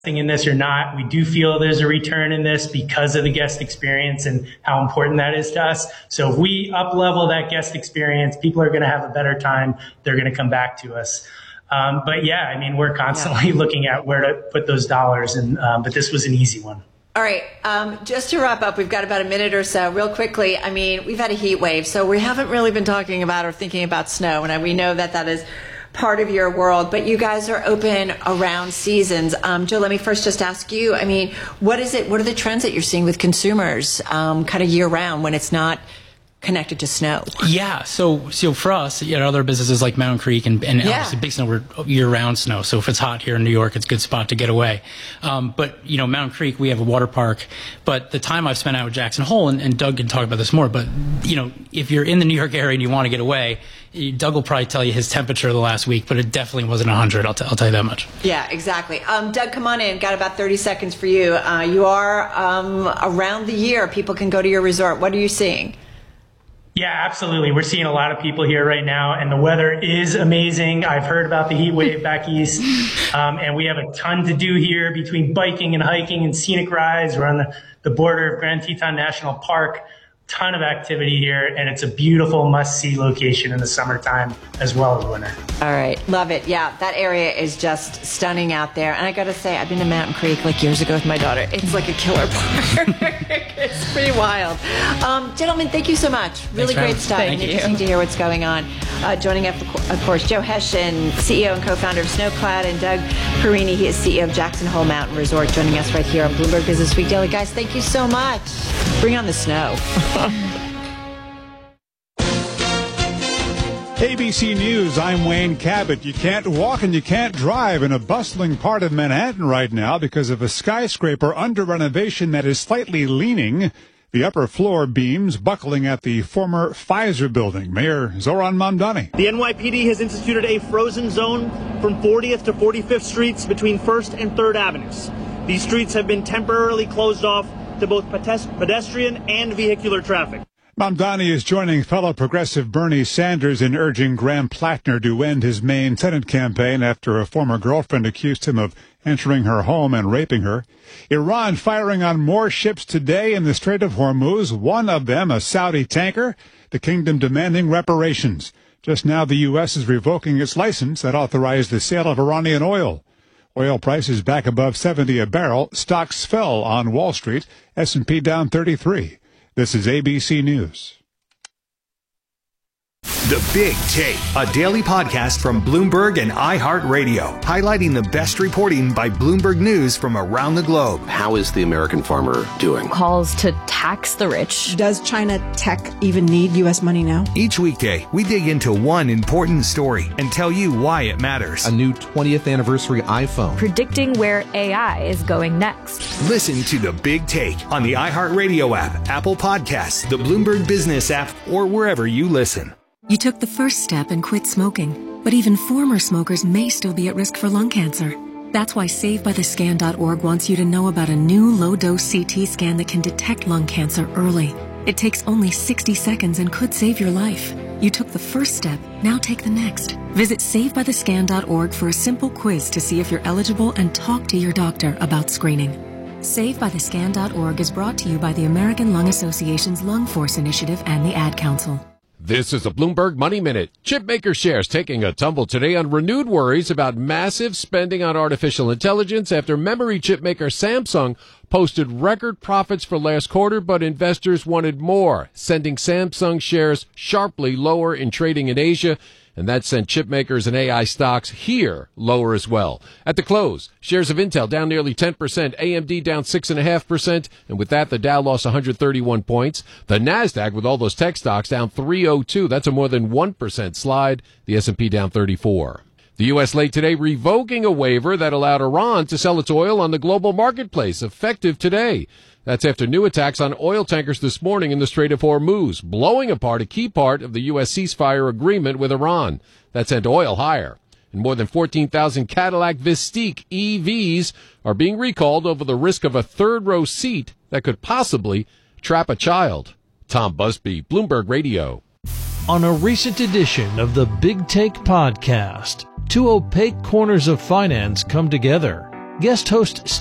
in this or not, we do feel there's a return in this because of the guest experience and how important that is to us. So if we up-level that guest experience, people are going to have a better time. They're going to come back to us. But yeah, I mean, we're constantly looking at where to put those dollars, and but this was an easy one. All right. Just to wrap up, we've got about a minute or so. Real quickly, I mean, we've had a heat wave, so we haven't really been talking about or thinking about snow, and we know that is part of your world, but you guys are open around seasons. Joe, let me first just ask you, I mean, what are the trends that you're seeing with consumers kind of year round when it's not connected to snow? Yeah, so for us, other businesses like Mountain Creek and obviously Big Snow, we're year-round snow. So if it's hot here in New York, it's a good spot to get away. But Mountain Creek, we have a water park. But the time I've spent out with Jackson Hole, and Doug can talk about this more, but if you're in the New York area and you want to get away, Doug will probably tell you his temperature the last week, but it definitely wasn't 100. I'll tell you that much. Yeah, exactly. Doug, come on in. Got about 30 seconds for you. You are around the year. People can go to your resort. What are you seeing? Yeah, absolutely. We're seeing a lot of people here right now, and the weather is amazing. I've heard about the heat wave back east, and we have a ton to do here between biking and hiking and scenic rides. We're on the border of Grand Teton National Park. Ton of activity here, and it's a beautiful must-see location in the summertime as well as winter. All right, love it. Yeah, that area is just stunning out there. And I got to say, I've been to Mountain Creek like years ago with my daughter. It's like a killer park. It's pretty wild. Gentlemen, thank you so much. Really great stuff. Thank you. Interesting to hear what's going on. Joining us, of course, Joe Hession, CEO and co-founder of Snowclad, and Doug Perini, he is CEO of Jackson Hole Mountain Resort, joining us right here on Bloomberg Business Week Daily. Guys, thank you so much. Bring on the snow. ABC News, I'm Wayne Cabot. You can't walk and you can't drive in a bustling part of Manhattan right now because of a skyscraper under renovation that is slightly leaning. The upper floor beams buckling at the former Pfizer building. Mayor Zoran Mamdani. The NYPD has instituted a frozen zone from 40th to 45th Streets between 1st and 3rd Avenues. These streets have been temporarily closed off to both pedestrian and vehicular traffic. Mamdani is joining fellow progressive Bernie Sanders in urging Graham Plattner to end his Maine Senate campaign after a former girlfriend accused him of entering her home and raping her. Iran firing on more ships today in the Strait of Hormuz, one of them a Saudi tanker, the kingdom demanding reparations. Just now the U.S. is revoking its license that authorized the sale of Iranian oil. Oil prices back above $70 a barrel. Stocks fell on Wall Street. S&P down 33. This is ABC News. The Big Take, a daily podcast from Bloomberg and iHeartRadio, highlighting the best reporting by Bloomberg News from around the globe. How is the American farmer doing? Calls to tax the rich. Does China tech even need U.S. money now? Each weekday, we dig into one important story and tell you why it matters. A new 20th anniversary iPhone. Predicting where AI is going next. Listen to The Big Take on the iHeartRadio app, Apple Podcasts, the Bloomberg Business app, or wherever you listen. You took the first step and quit smoking, but even former smokers may still be at risk for lung cancer. That's why SaveByTheScan.org wants you to know about a new low-dose CT scan that can detect lung cancer early. It takes only 60 seconds and could save your life. You took the first step, now take the next. Visit SaveByTheScan.org for a simple quiz to see if you're eligible and talk to your doctor about screening. SaveByTheScan.org is brought to you by the American Lung Association's Lung Force Initiative and the Ad Council. This is a Bloomberg Money Minute. Chipmaker shares taking a tumble today on renewed worries about massive spending on artificial intelligence after memory chipmaker Samsung posted record profits for last quarter, but investors wanted more, sending Samsung shares sharply lower in trading in Asia. And that sent chipmakers and AI stocks here lower as well. At the close, shares of Intel down nearly 10%, AMD down 6.5%, and with that, the Dow lost 131 points. The Nasdaq, with all those tech stocks, down 302. That's a more than 1% slide. The S&P down 34. The U.S. late today revoking a waiver that allowed Iran to sell its oil on the global marketplace, effective today. That's after new attacks on oil tankers this morning in the Strait of Hormuz, blowing apart a key part of the U.S. ceasefire agreement with Iran. That sent oil higher. And more than 14,000 Cadillac Vistique EVs are being recalled over the risk of a third-row seat that could possibly trap a child. Tom Busby, Bloomberg Radio. On a recent edition of the Big Take podcast, two opaque corners of finance come together. Guest host